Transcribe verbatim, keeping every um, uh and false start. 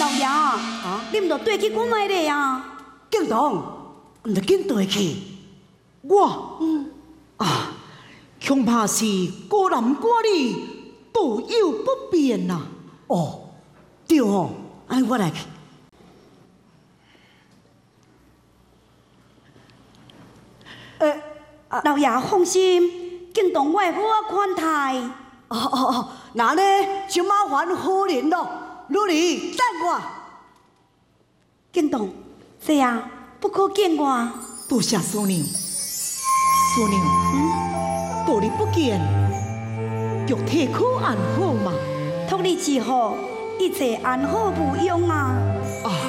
老爷啊，你唔着对去我买咧啊？ 敬堂，唔着紧对去。我，嗯啊，恐怕是孤男寡女，道有不便呐。哦，对哦，哎，我来去。 呃，老爷放心，敬堂我会好啊款待。 哦哦哦，那呢就麻烦夫人咯，女儿等我。 敬堂，这啊，不可见我。 多谢叔娘，叔娘，嗯，道理不见，玉体可安好嘛？ 托你之后，一切安好无恙啊。 啊。